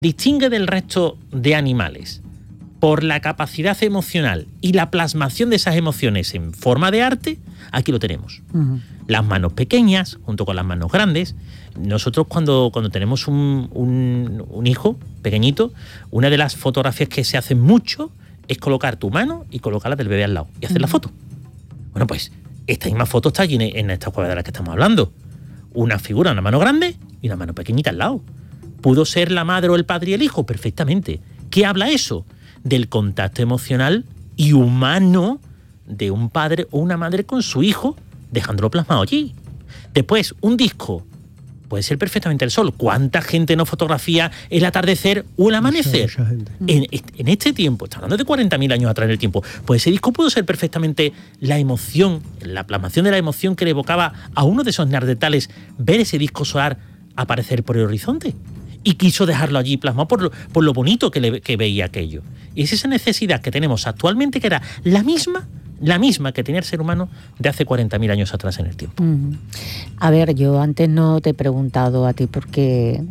distingue del resto de animales por la capacidad emocional y la plasmación de esas emociones en forma de arte, aquí lo tenemos. Las manos pequeñas, junto con las manos grandes. Nosotros cuando tenemos un hijo pequeñito, una de las fotografías que se hacen mucho es colocar tu mano y colocarla del bebé al lado y hacer la foto. Bueno, pues esta misma foto está allí en esta cueva de la que estamos hablando. Una figura, una mano grande y una mano pequeñita al lado. ¿Pudo ser la madre o el padre y el hijo? Perfectamente. ¿Qué habla eso? Del contacto emocional y humano de un padre o una madre con su hijo, dejándolo plasmado allí. Después, un disco puede ser perfectamente el sol. ¿Cuánta gente no fotografía el atardecer o el amanecer? Mucha gente. En este tiempo, está hablando de 40.000 años atrás en el tiempo, pues ese disco pudo ser perfectamente la emoción, la plasmación de la emoción que le evocaba a uno de esos neandertales ver ese disco solar aparecer por el horizonte. Y quiso dejarlo allí plasmado por lo bonito que veía aquello. Y es esa necesidad que tenemos actualmente, que era la misma que tenía el ser humano de hace 40.000 años atrás en el tiempo. A ver, yo antes no te he preguntado a ti porque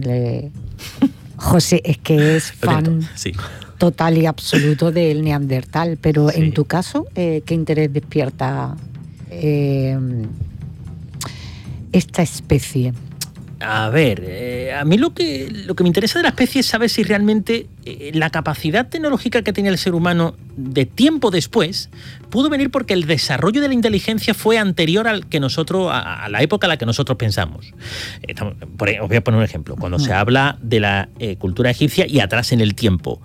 José es que es fan total y absoluto del neandertal, pero en tu caso, ¿qué interés despierta esta especie? A ver, a mí lo que me interesa de la especie es saber si realmente la capacidad tecnológica que tenía el ser humano de tiempo después pudo venir porque el desarrollo de la inteligencia fue anterior al que nosotros, a la época a la que nosotros pensamos. Os voy a poner un ejemplo. Cuando se habla de la cultura egipcia y atrás en el tiempo,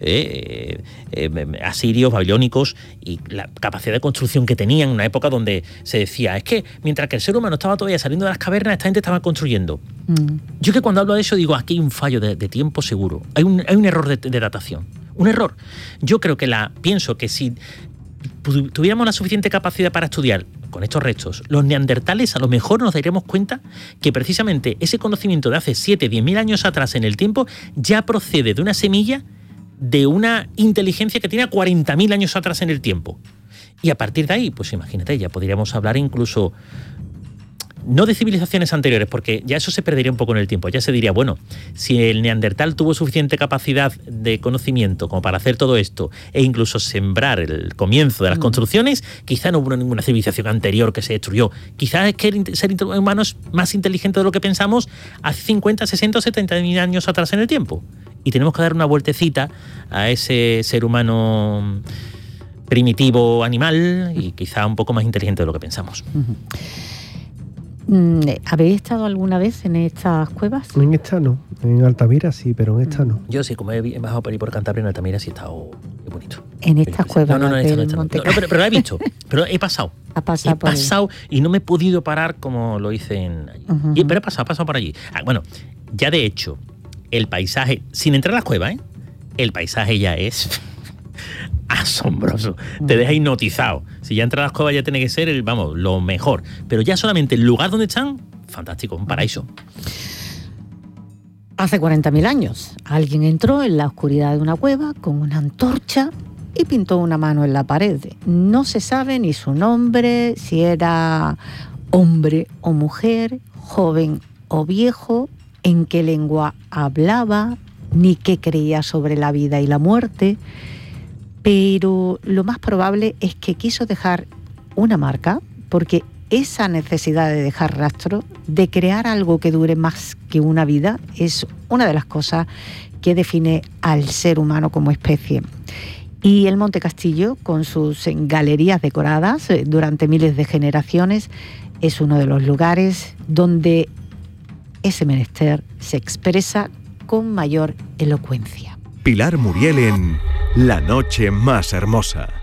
asirios, babilónicos, y la capacidad de construcción que tenían en una época donde se decía, es que mientras que el ser humano estaba todavía saliendo de las cavernas, esta gente estaba construyendo. Yo que cuando hablo de eso digo, aquí hay un fallo de tiempo seguro, hay un error de datación, un error. Yo creo que pienso que si tuviéramos la suficiente capacidad para estudiar con estos restos los neandertales, a lo mejor nos daríamos cuenta que precisamente ese conocimiento de hace 7, 10.000 años atrás en el tiempo ya procede de una semilla de una inteligencia que tiene 40.000 años atrás en el tiempo. Y a partir de ahí, pues imagínate, ya podríamos hablar incluso, no de civilizaciones anteriores, porque ya eso se perdería un poco en el tiempo. Ya se diría, bueno, si el neandertal tuvo suficiente capacidad de conocimiento como para hacer todo esto e incluso sembrar el comienzo de las construcciones, quizá no hubo ninguna civilización anterior que se destruyó. Quizá es que el ser humano es más inteligente de lo que pensamos hace 50, 60 o 70.000 años atrás en el tiempo. Y tenemos que dar una vueltecita a ese ser humano primitivo animal y quizá un poco más inteligente de lo que pensamos. ¿Habéis estado alguna vez en estas cuevas? En esta no, en Altamira sí, pero en esta no. Yo sí, como he bajado por ahí por Cantabria, en Altamira sí he estado muy bonito. ¿En estas cuevas? No, en esta no. Pero la he visto, pero he pasado. He pasado y no me he podido parar como lo hice en allí. Pero he pasado por allí. Bueno, ya de hecho, el paisaje, sin entrar a las cuevas, el paisaje ya es asombroso. Te deja hipnotizado. Si ya entras a las cuevas ya tiene que ser lo mejor. Pero ya solamente el lugar donde están, fantástico, un paraíso. Hace 40.000 años, alguien entró en la oscuridad de una cueva con una antorcha y pintó una mano en la pared. No se sabe ni su nombre, si era hombre o mujer, joven o viejo, en qué lengua hablaba, ni qué creía sobre la vida y la muerte, pero lo más probable es que quiso dejar una marca, porque esa necesidad de dejar rastro, de crear algo que dure más que una vida, es una de las cosas que define al ser humano como especie. Y el Monte Castillo, con sus galerías decoradas durante miles de generaciones, es uno de los lugares donde ese menester se expresa con mayor elocuencia. Pilar Muriel en La noche más hermosa.